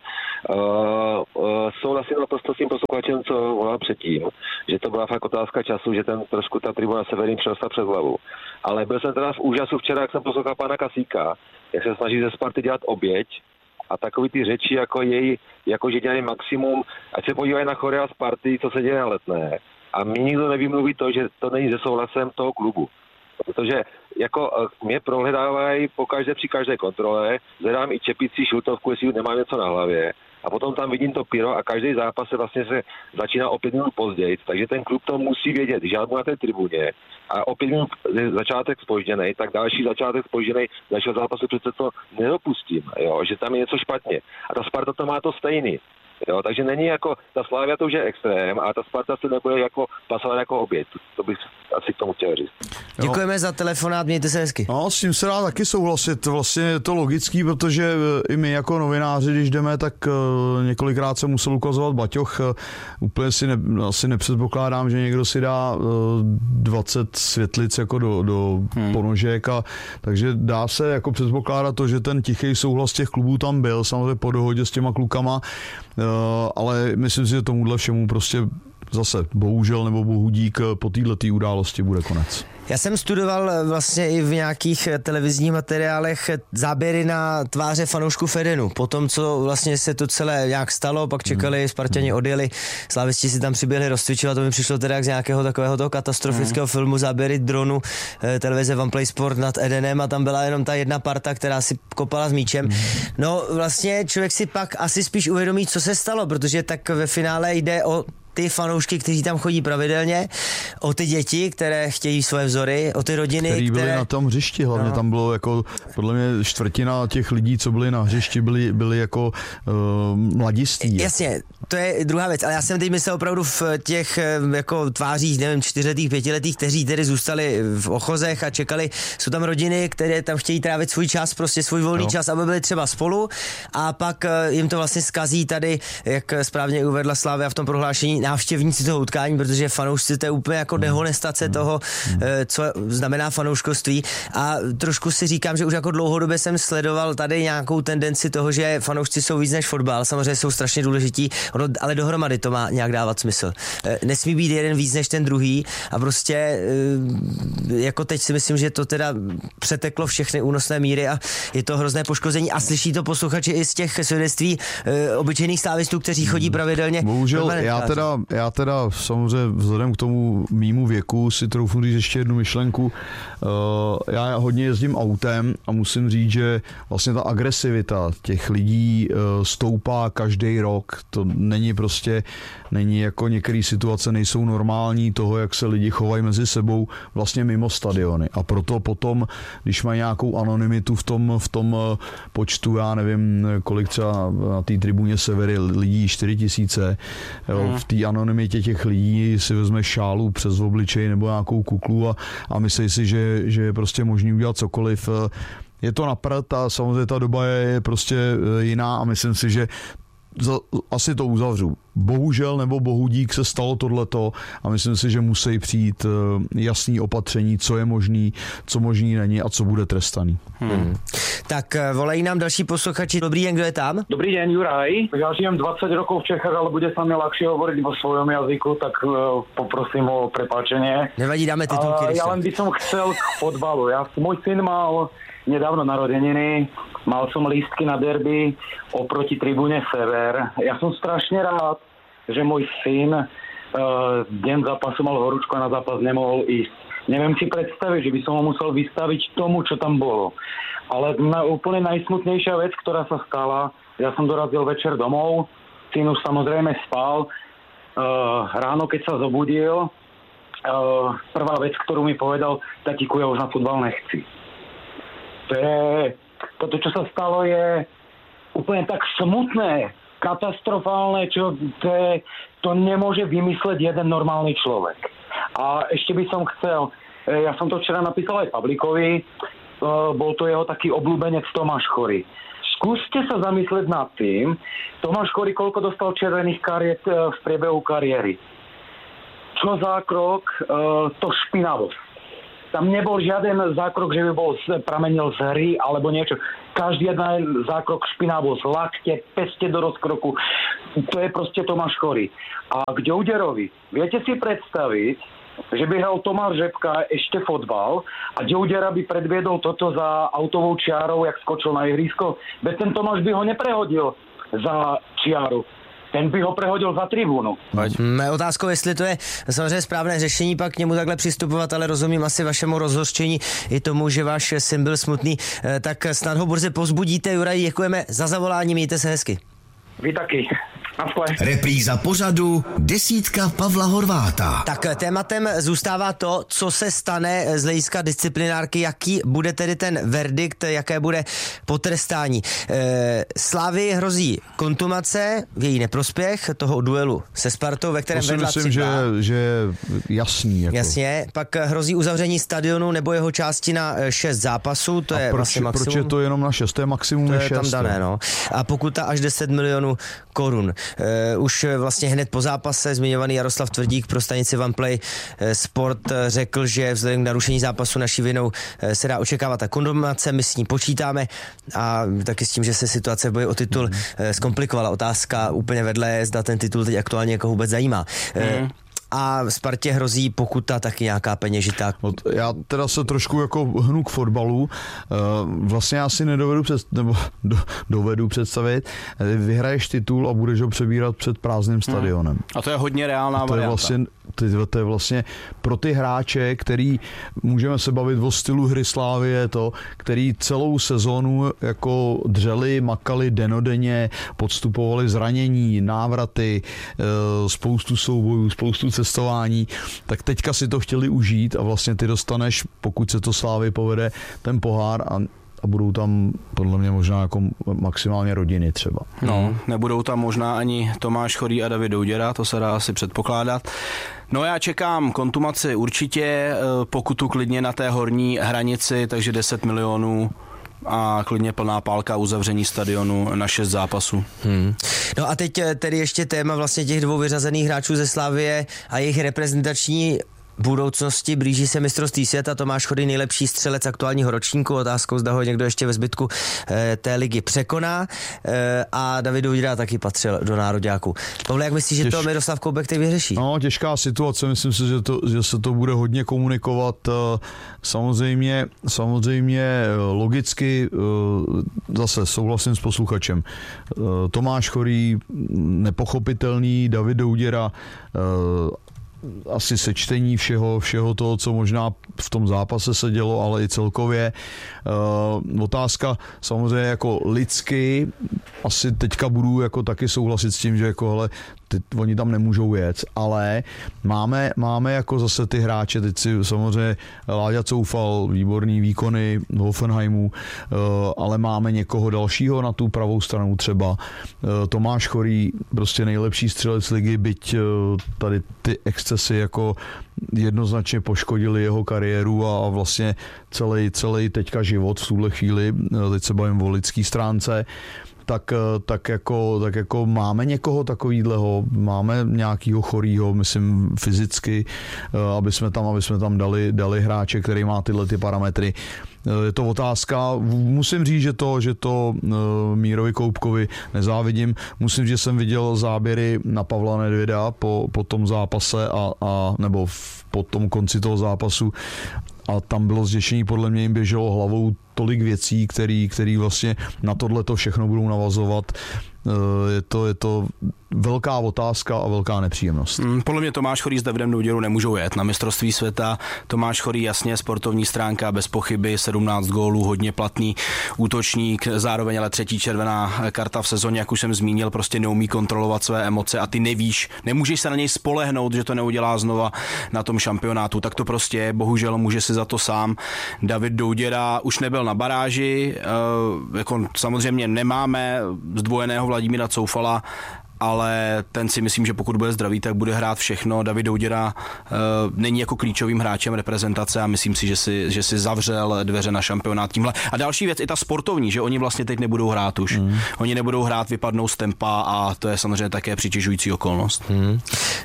Souhlasím naprosto s tím posluchačem, co volal předtím, že to byla fakt otázka času, že ten trošku ta tribuna Severin přerostla přes hlavu. Ale byl jsem teda v úžasu včera, jak jsem poslouchal pana Kasíka, jak se snaží ze Sparty dělat oběť a takový ty řeči jako že dělají maximum, ať se podívají na choreo Sparty, co se děje na Letné. A mi nikdo nevymluví to, že to není se souhlasem toho klubu. Protože jako mě prohledávají pokaždé při každé kontrole, zvedám i čepici, šiltovku, jestli nemám něco na hlavě. A potom tam vidím to pyro a každý zápas se začíná o 5 minut později, takže ten klub to musí vědět, že já budu na té tribuně a o 5 minut začátek zpožděnej, tak další začátek zpožděnej dalšího zápasu přece to nedopustím, jo, že tam je něco špatně. A ta Sparta to má to stejný. Jo, takže není jako, ta Slavia to už je extrém a ta Sparta se nebude jako pasovat jako oběť. To bych asi k tomu chtěl říct. Děkujeme za telefonát, mějte se hezky. No, s tím se dá taky souhlasit, vlastně je to logický, protože i my jako novináři, když jdeme, tak několikrát se musel ukazovat baťoch. Úplně si asi nepředpokládám, že někdo si dá 20 světlic jako do ponožek, takže dá se jako předpokládat to, že ten tichý souhlas těch klubů tam byl, samozřejmě po dohodě s těma klukama, ale myslím si, že tomuhle všemu prostě zase bohužel nebo bohu dík po této události bude konec. Já jsem studoval vlastně i v nějakých televizních materiálech záběry na tváře fanoušků Fedenu. Po tom, co vlastně se to celé nějak stalo, pak čekali, Sparťani odjeli, slávisti si tam přiběhli rozcvičovat, to mi přišlo teda jak z nějakého takového toho katastrofického filmu, záběry dronu televize One Play Sport nad Edenem a tam byla jenom ta jedna parta, která si kopala s míčem. No vlastně člověk si pak asi spíš uvědomí, co se stalo, protože tak ve finále jde o ty fanoušky, kteří tam chodí pravidelně, o ty děti, které chtějí svoje vzory, o ty rodiny, který byly na tom hřišti, hlavně tam bylo jako podle mě čtvrtina těch lidí, co byli na hřišti, byli jako mladiství. Jasně, to je druhá věc, ale já jsem teď myslel opravdu v těch jako tvářích, nevím, 4letých, 5letých, kteří tedy zůstali v ochozech a čekali, jsou tam rodiny, které tam chtějí trávit svůj čas, prostě svůj volný čas, aby byli třeba spolu a pak jim to vlastně zkazí tady, jak správně uvedla Slavia v tom prohlášení, návštěvníci toho utkání, protože fanoušci to je úplně jako dehonestace toho, co znamená fanouškovství a trošku si říkám, že už jako dlouhodobě jsem sledoval tady nějakou tendenci toho, že fanoušci jsou víc než fotbal, samozřejmě jsou strašně důležití, ale dohromady to má nějak dávat smysl. Nesmí být jeden víc než ten druhý a prostě jako teď si myslím, že to teda přeteklo všechny únosné míry a je to hrozné poškození a slyší to posluchači i z těch svědectví obyčejných slávistů, kteří chodí pravidelně. Bohužel já teda samozřejmě vzhledem k tomu mýmu věku si troufnu říct ještě jednu myšlenku. Já hodně jezdím autem a musím říct, že vlastně ta agresivita těch lidí stoupá každý rok. To není jako některé situace nejsou normální toho, jak se lidi chovají mezi sebou vlastně mimo stadiony. A proto potom, když mají nějakou anonymitu v tom počtu, já nevím, kolik třeba na té tribuně Severy lidí, 4000, v té anonymitě těch lidí si vezme šálu přes obličej nebo nějakou kuklu a myslí si, že je prostě možný udělat cokoliv. Je to na prd a samozřejmě ta doba je prostě jiná a myslím si, že asi to uzavřu. Bohužel nebo bohu dík se stalo tohleto a myslím si, že musí přijít jasný opatření, co je možný, co možný není a co bude trestaný. Tak volají nám další posluchači. Dobrý den, kdo je tam? Dobrý den, Juraj. Ja žijem 20 rokov v Čechách, ale bude sa mi ľahšie hovoriť vo svojom jazyku, tak poprosím o prepáčenie. Nevadí, dáme titulky. Ja len by som chcel k fotbalu. Môj syn mal nedávno narodeniny, mal som lístky na derby oproti tribúne Sever. Ja som strašne rád, že môj syn deň zápasu mal horúčku a na zápas nemohol ísť. Neviem si predstaviť, že by som ho musel vystaviť tomu, čo tam bolo. Ale úplne najsmutnejšia vec, ktorá sa stala, ja som dorazil večer domov, syn už samozrejme spal. Ráno, keď sa zobudil, prvá vec, ktorú mi povedal, tatíku, ja už na futbal nechci. Toto, čo sa stalo, je úplne tak smutné, katastrofálne, čo to nemôže vymysleť jeden normálny človek. A ešte by som chcel, ja som to včera napísal aj Pablikovi, bol to jeho taký obľúbenec Tomáš Chory. Skúste sa zamyslieť nad tým, Tomáš Chory koľko dostal červených kariet v priebehu kariéry. Čo za krok, to špinavosť. Tam nebol žiaden zákrok, že by pramenil z hry alebo niečo. Každý jeden zákrok špinavo z lakte, peste do rozkroku. To je proste Tomáš Chorý. A k Ďouderovi. Viete si predstaviť, že by hral Tomáš Řepka ešte fotbal a Ďoudera by predviedol toto za autovou čiarou, jak skočil na ihrisko? Veď ten Tomáš by ho neprehodil za čiaru. Ten by ho prehodil za tribunu. Otázkou, jestli to je samozřejmě správné řešení, pak k němu takhle přistupovat, ale rozumím asi vašemu rozhořčení i tomu, že váš syn byl smutný. Tak snad ho brzy povzbudíte. Juraj, děkujeme za zavolání, mějte se hezky. Vy taky. Repríza pořadu Desítka Pavla Horváta. Tak tématem zůstává to, co se stane z hlediska disciplinárky, jaký bude tedy ten verdikt, jaké bude potrestání. Slávii hrozí kontumace v její neprospěch toho duelu se Spartou, ve kterém vedla 3-2. Myslím, že jasný. Jako. Jasně, pak hrozí uzavření stadionu nebo jeho části na 6 zápasů, to je vlastně maximum. Proč je to jenom na 6? To je maximum to je 6. tam dané, no. A pokuta až 10 milionů korun. Už vlastně hned po zápase zmiňovaný Jaroslav Tvrdík pro stanici OnePlay Sport řekl, že vzhledem k narušení zápasu naší vinou se dá očekávat ta kondomace, my s ní počítáme a taky s tím, že se situace v boji o titul zkomplikovala. Otázka úplně vedle je, zda ten titul teď aktuálně jako vůbec zajímá. A Spartě hrozí pokuta, taky nějaká peněžitá. Já teda se trošku jako hnu k fotbalu. Vlastně já si dovedu představit, vyhraješ titul a budeš ho přebírat před prázdným stadionem. A to je hodně reálná varianta. To je vlastně pro ty hráče, který můžeme se bavit o stylu hry Slávie, který celou sezónu jako dřeli, makali denodenně, podstupovali zranění, návraty, spoustu soubojů, spoustu cestování, tak teďka si to chtěli užít a vlastně ty dostaneš, pokud se to Slávii povede, ten pohár a budou tam podle mě možná jako maximálně rodiny třeba. No, nebudou tam možná ani Tomáš Chorý a David Douděra, to se dá asi předpokládat. No já čekám kontumaci určitě, pokutu klidně na té horní hranici, takže 10 milionů a klidně plná pálka uzavření stadionu na 6 zápasů. No a teď tedy ještě téma vlastně těch 2 vyřazených hráčů ze Slavie a jejich reprezentační budoucnosti. Blíží se mistrovství světa, Tomáš Chorý nejlepší střelec aktuálního ročníku, otázkou zda ho někdo ještě ve zbytku té ligy překoná a David Douděra taky patřil do nároďáků. Pavle, jak myslíš, že to Miroslav Koubek teď vyřeší? No, těžká situace, myslím si, že se to bude hodně komunikovat. Samozřejmě logicky zase souhlasím s posluchačem. Tomáš Chorý nepochopitelný, David Douděra asi sečtení všeho toho, co možná v tom zápase se dělo, ale i celkově. Otázka samozřejmě jako lidsky, asi teďka budu jako taky souhlasit s tím, že jako hele, oni tam nemůžou jet, ale máme jako zase ty hráče, teď si samozřejmě Láďa Coufal, výborný výkony Hoffenheimu, ale máme někoho dalšího na tu pravou stranu třeba. Tomáš Chorý, prostě nejlepší střelec ligy, byť tady ty excesy jako jednoznačně poškodili jeho kariéru a vlastně celý teďka život v tuhle chvíli, teď se bavím o lidský stránce, tak jako máme někoho takovýhleho, máme nějakýho Chorýho, myslím fyzicky, aby jsme tam dali hráče, který má tyhle ty parametry. Je to otázka, musím říct, že to Mírovi Koubkovi nezávidím. Musím říct, že jsem viděl záběry na Pavla Nedvěda po tom zápase nebo po tom konci toho zápasu a tam bylo zděšení, podle mě jim běželo hlavou tolik věcí, který vlastně na tohleto všechno budou navazovat. Je to velká otázka a velká nepříjemnost. Podle mě Tomáš Chorý s Davidem Douděrou nemůžou jet na mistrovství světa. Tomáš Chorý jasně sportovní stránka, bez pochyby, 17 gólů, hodně platný útočník, zároveň ale 3. červená karta v sezóně, jak už jsem zmínil, prostě neumí kontrolovat své emoce a ty nevíš, nemůžeš se na něj spolehnout, že to neudělá znova na tom šampionátu, tak to prostě je, bohužel může si za to sám. David Douděra už nebyl na baráži, jako samozřejmě nemáme zdvojeného Vladimíra Coufala, ale ten si myslím, že pokud bude zdravý, tak bude hrát všechno. David Douděra není jako klíčovým hráčem reprezentace a myslím si, že si zavřel dveře na šampionát tímhle. A další věc, i ta sportovní, že oni vlastně teď nebudou hrát už. Oni nebudou hrát, vypadnou z tempa a to je samozřejmě také přitěžující okolnost.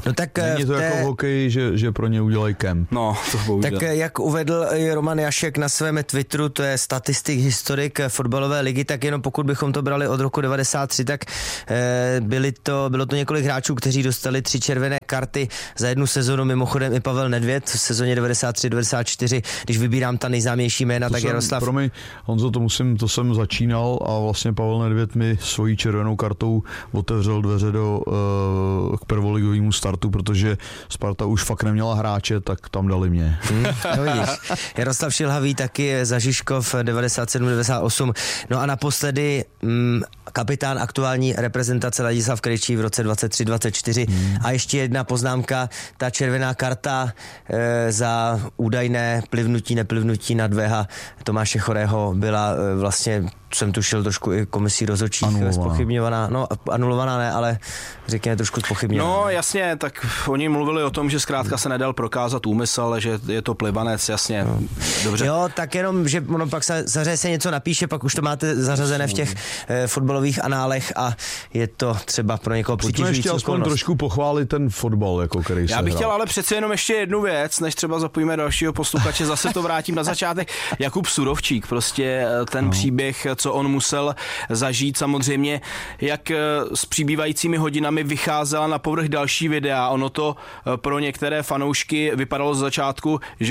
No tak není to jako v hokeji, že pro ně udělají kemp. No, to bohužel. Tak jak uvedl Roman Jašek na svém Twitteru, to je statistik, historik fotbalové ligy, tak jenom pokud bychom to brali od roku 93, tak bylo to několik hráčů, kteří dostali 3 červené karty za jednu sezonu, mimochodem i Pavel Nedvěd v sezóně 93-94, když vybírám ta nejznámější jména, tak Jaroslav. Promiň, Honzo, to jsem začínal a vlastně Pavel Nedvěd mi svojí červenou kartou otevřel dveře k prvoligovému startu, protože Sparta už fakt neměla hráče, tak tam dali mě. No vidíš. Jaroslav Šilhavý taky za Žižkov 97-98. No a naposledy kapitán aktuální reprezentace Ladislav Krejčí v roce 23-24. A ještě jedna poznámka, ta červená karta za údajné neplivnutí na Dveha Tomáše Chorého byla vlastně, jsem tušil, trošku i komisí rozhodčích zpochybňovaná. No, anulovaná ne, ale řekněme trošku zpochybňovaná. No jasně, tak oni mluvili o tom, že zkrátka se nedal prokázat úmysl, ale že je to plivanec, jasně. No. Dobře. Jo, tak jenom, že ono pak se něco napíše, pak už to máte zařazené v těch fotbalových análech a je to třeba pro někoho přitěžující okolnost. Pojďme ještě aspoň trošku pochválit ten fotbal, jako který se Já bych chtěl ale přece jenom ještě jednu věc, než třeba zapojíme dalšího posluchače, zase to vrátím na začátek. Jakub Surovčík, prostě ten příběh, co on musel zažít, samozřejmě, jak s přibývajícími hodinami vycházela na povrch další videa. Ono to pro některé fanoušky vypadalo z začátku, že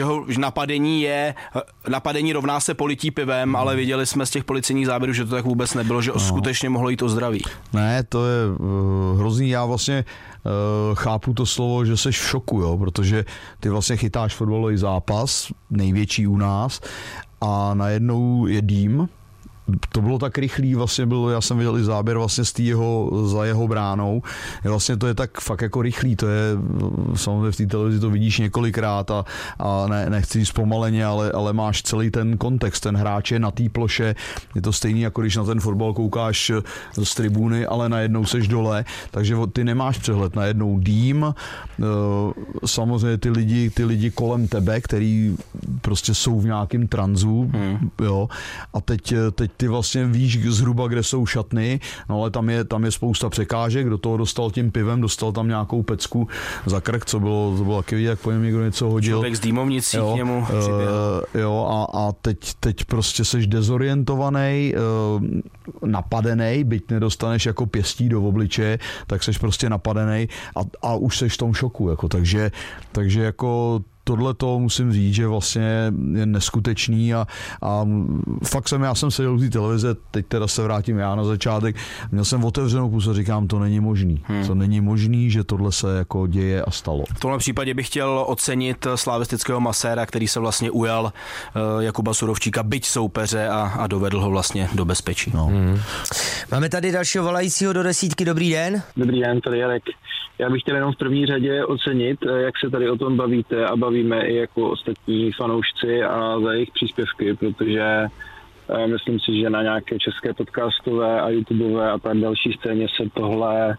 napadení rovná se polití pivem, ale viděli jsme z těch policejních záběrů, že to tak vůbec nebylo, že skutečně mohlo jít o zdraví. Ne, to je hrozný. Já vlastně chápu to slovo, že seš v šoku, jo, protože ty vlastně chytáš fotbalový zápas, největší u nás, a najednou je dým. To bylo tak rychlý, vlastně já jsem viděl i záběr vlastně za jeho bránou. Vlastně to je tak fakt jako rychlý, to je, samozřejmě v té televizi to vidíš několikrát a nechci jít zpomaleně, ale máš celý ten kontext, ten hráč je na té ploše, je to stejný, jako když na ten fotbal koukáš z tribuny, ale najednou seš dole, takže ty nemáš přehled, najednou dým, samozřejmě ty lidi kolem tebe, který prostě jsou v nějakém tranzu, jo, a teď ty vlastně víš zhruba, kde jsou šatny, no ale tam je spousta překážek, do toho dostal tím pivem, dostal tam nějakou pecku za krk, to bylo taky vidět, jak po něm někdo něco hodil. Člověk z dýmovnicí k němu jo, a teď prostě seš dezorientovaný, napadený, byť nedostaneš jako pěstí do obličeje, tak seš prostě napadený a už seš v tom šoku, jako, takže jako tohle to musím říct, že vlastně je neskutečný a fakt já jsem seděl u té televize, teď teda se vrátím já na začátek, měl jsem otevřenou pusu a říkám, to není možný. To není možný, že tohle se jako děje a stalo. V tomhle případě bych chtěl ocenit slavistického maséra, který se vlastně ujal Jakuba Surovčíka, byť soupeře a dovedl ho vlastně do bezpečí. No. Máme tady dalšího volajícího do desítky, dobrý den. Dobrý den, tady Jarek. Já bych chtěl jenom v první řadě ocenit, jak se tady o tom bavíte a bavíme i jako ostatní fanoušci a za jejich příspěvky, protože myslím si, že na nějaké české podcastové a YouTubeové a tak další scéně se tohle,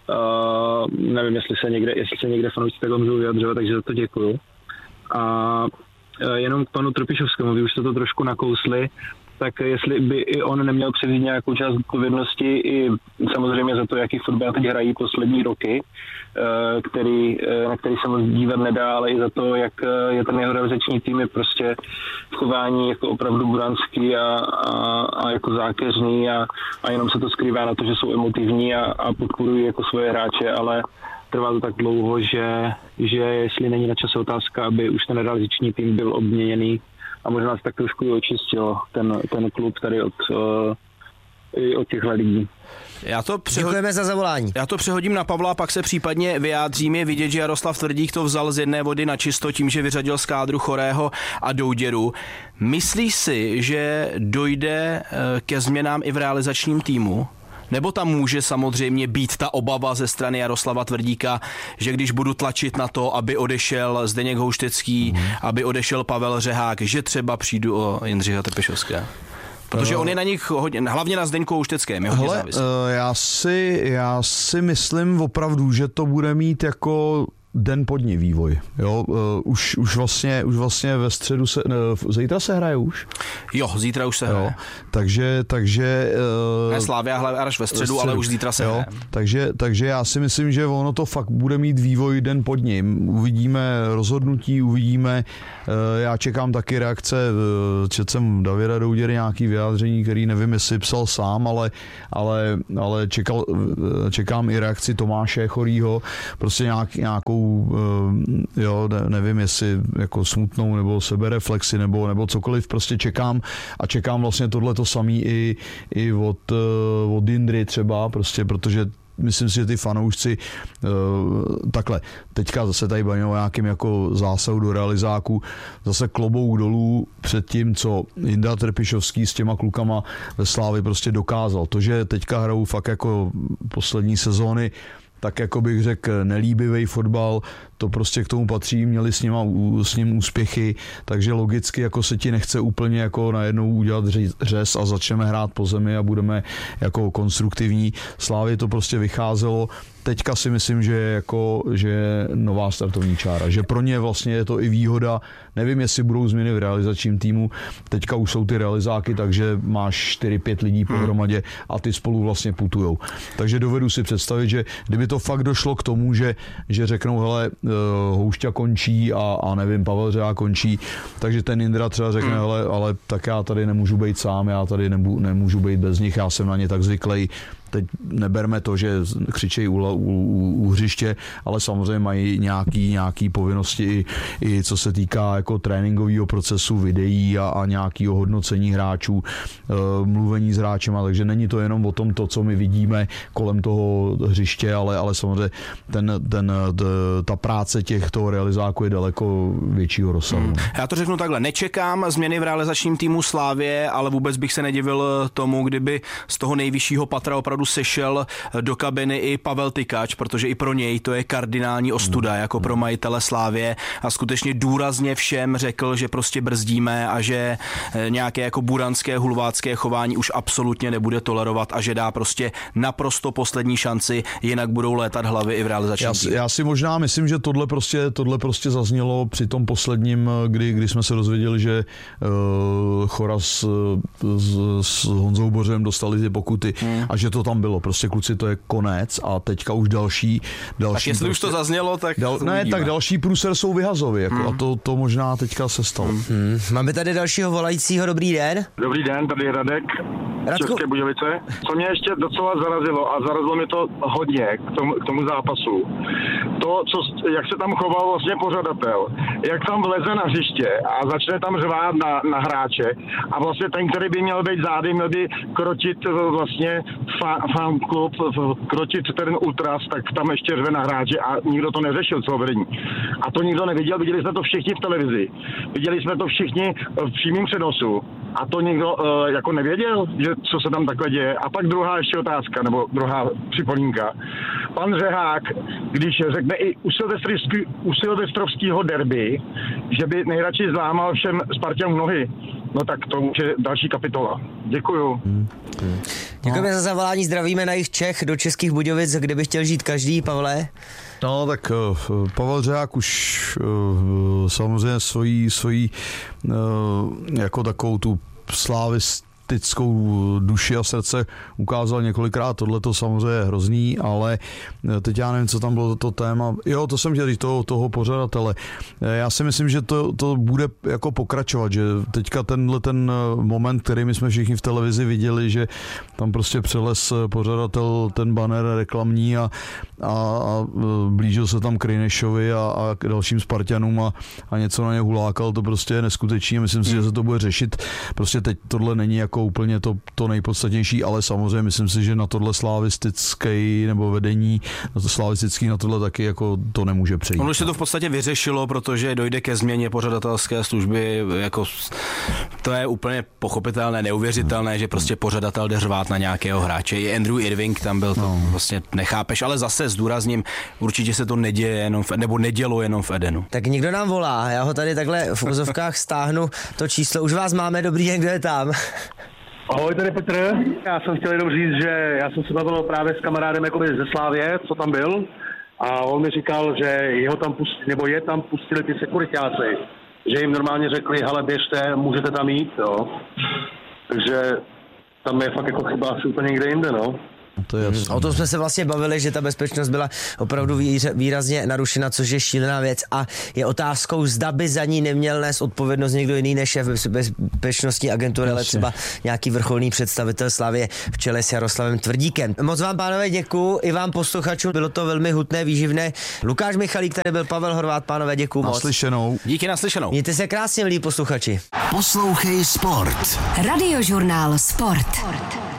nevím, jestli se někde fanoušci takhle můžou vyjadřovat, takže za to děkuju. A jenom k panu Trpišovskému, vy už jste to trošku nakousli, tak jestli by i on neměl převzít nějakou část odpovědnosti i samozřejmě za to, jaký fotbal teď hrají poslední roky, na který se moc dívat nedá, ale i za to, jak je ten jeho realizační tým je prostě v chování jako opravdu buranský a jako zákeřný a jenom se to skrývá na to, že jsou emotivní a podporují jako svoje hráče, ale trvá to tak dlouho, že jestli není na čase otázka, aby už ten realizační tým byl obměněný a možná se tak trošku očistil ten klub tady od těchto lidí. Děkujeme za zavolání. Já to přehodím na Pavla, pak se případně vyjádřím. Je vidět, že Jaroslav Tvrdík to vzal z jedné vody na čisto tím, že vyřadil z kádru Chorého a Douděru. Myslíš si, že dojde ke změnám i v realizačním týmu? Nebo tam může samozřejmě být ta obava ze strany Jaroslava Tvrdíka, že když budu tlačit na to, aby odešel Zdeněk Houštecký, aby odešel Pavel Řehák, že třeba přijdu o Jindřicha Trpišovského? Protože on je na nich hodně, hlavně na Zdeňku Houšteckém. Já si myslím opravdu, že to bude mít jako den pod ní vývoj. Jo? Už vlastně ve středu zítra se hraje už? Jo, zítra už se hraje. Takže ne, Slavia až ve středu, ale už zítra se hraje. Takže já si myslím, že ono to fakt bude mít vývoj den pod ním. Uvidíme rozhodnutí, já čekám taky reakce, četl jsem Davida Douděry nějaký vyjádření, který nevím, jestli psal sám, ale čekám i reakci Tomáše Chorýho, prostě nějakou, nevím, jestli jako smutnou nebo sebereflexi nebo cokoliv, prostě čekám vlastně tohleto samý i od Jindry třeba, prostě protože myslím si, že ty fanoušci takhle, teďka zase tady bavíme o nějakým jako zásahu do realizáku, zase klobouk dolů před tím, co Jindra Trpišovský s těma klukama ve Slávii prostě dokázal. To, že teďka hrajou fakt jako poslední sezóny, tak jako bych řekl nelíbivý fotbal, to prostě k tomu patří, měli s ním úspěchy, takže logicky jako se ti nechce úplně jako najednou udělat řez a začneme hrát po zemi a budeme jako konstruktivní. Slávě to prostě vycházelo. Teďka si myslím, že je nová startovní čára, že pro ně vlastně je to i výhoda. Nevím, jestli budou změny v realizačním týmu. Teďka už jsou ty realizáky, takže máš 4-5 lidí pohromadě a ty spolu vlastně putujou. Takže dovedu si představit, že kdyby to fakt došlo k tomu, že řeknou, hele, Houšťa končí a nevím, Pavel Řehák končí, takže ten Jindra třeba řekne, hele, ale tak já tady nemůžu být sám, já tady nemůžu být bez nich, já jsem na ně tak zvyklý. Teď neberme to, že křičejí u hřiště, ale samozřejmě mají nějaký povinnosti i co se týká jako tréninkového procesu, videí a nějakého hodnocení hráčů, mluvení s hráčema, takže není to jenom o tom, co my vidíme kolem toho hřiště, ale samozřejmě ta práce těchto realizáků je daleko většího rozsahu. Já to řeknu takhle, nečekám změny v realizačním týmu Slávie, ale vůbec bych se nedivil tomu, kdyby z toho nejvyššího patra opravdu sešel do kabiny i Pavel Tykač, protože i pro něj to je kardinální ostuda, jako pro majitele Slávie, a skutečně důrazně všem řekl, že prostě brzdíme a že nějaké jako buranské, hulvácké chování už absolutně nebude tolerovat a že dá prostě naprosto poslední šanci, jinak budou létat hlavy i v realizačním týmu. Já si možná myslím, že tohle prostě zaznělo při tom posledním, kdy jsme se dozvěděli, že Choraz s Honzou Bořem dostali ty pokuty a že to tam bylo. Prostě kluci, to je konec a teďka už další tak jestli už to zaznělo, tak tak další průser jsou vyhazovi, jako, a to možná teďka se stalo. Máme tady dalšího volajícího, dobrý den. Dobrý den, tady je Radek. České Budějovice. Co mě ještě docela zarazilo, a zarazilo mi to hodně k tomu zápasu, jak se tam choval vlastně pořadatel, jak tam vleze na hřiště a začne tam řvát na hráče a vlastně ten, který by měl být zády, měl by krotit vlastně fanklub, krotit ten ultras, tak tam ještě řve na hráče a nikdo to neřešil, co vedení. A to nikdo neviděl, viděli jsme to všichni v televizi, viděli jsme to všichni v přímém přenosu a to nikdo jako nevěděl, že co se tam takhle děje. A pak druhá ještě otázka, nebo druhá připomínka. Pan Řehák, když řekne i u silvestrovského derby, že by nejradši zlámal všem Spartanům nohy, no tak to už je další kapitola. Děkuju. Děkujeme za zavolání, zdravíme na jich Čech do Českých Budějovic, kde by chtěl žít každý, Pavle. No tak Pavel Řehák už samozřejmě svojí jako takovou tu slavistickou duši a srdce ukázal několikrát, tohle to samozřejmě je hrozný, ale teď já nevím, co tam bylo to téma. Jo, to jsem chtěl říct, toho pořadatele. Já si myslím, že to bude jako pokračovat, že teďka ten moment, který my jsme všichni v televizi viděli, že tam prostě přeles pořadatel ten banner reklamní a blížil se tam Krejnešovi a k dalším Spartanům a něco na ně hulákal, to prostě je neskutečný. Myslím si, že se to bude řešit. Prostě teď tohle není jako úplně to nejpodstatnější, ale samozřejmě myslím si, že na tohle slavistický nebo vedení slavistický na tohle taky jako to nemůže přejít. Ono už se to v podstatě vyřešilo, protože dojde ke změně pořadatelské služby, jako to je úplně pochopitelné, neuvěřitelné, že prostě pořadatel jde řvát na nějakého hráče. I Andrew Irving tam byl, to vlastně nechápeš, ale zase zdůrazním, určitě se to neděje jenom nebo nedělo jenom v Edenu. Tak někdo nám volá, já ho tady takhle v úzovkách stáhnu to číslo, už vás máme, dobrý den, kdo je tam? Ahoj, tady Petr. Já jsem chtěl jenom říct, že já jsem se bavil právě s kamarádem jakoby ze Slávě, co tam byl. A on mi říkal, že jeho tam pustili, nebo je tam pustili ty sekuritáci, že jim normálně řekli, hele, běžte, můžete tam jít, jo. Takže tam je fakt jako chyba asi úplně někde jinde, no. To je O tom jsme se vlastně bavili, že ta bezpečnost byla opravdu výrazně narušena, což je šílená věc a je otázkou, zda by za ní neměl nést odpovědnost někdo jiný než šéf bezpečnostní agentury, ale třeba nějaký vrcholný představitel Slavie v čele s Jaroslavem Tvrdíkem. Moc vám, pánové, děkuju, i vám posluchačům, bylo to velmi hutné, výživné. Lukáš Michalík, tady byl Pavel Horvát, pánové, děkuju moc. Naslyšenou. Díky, naslyšenou. Mějte se krásně, milí posluchači. Poslouchej Sport. Radiožurnál Sport.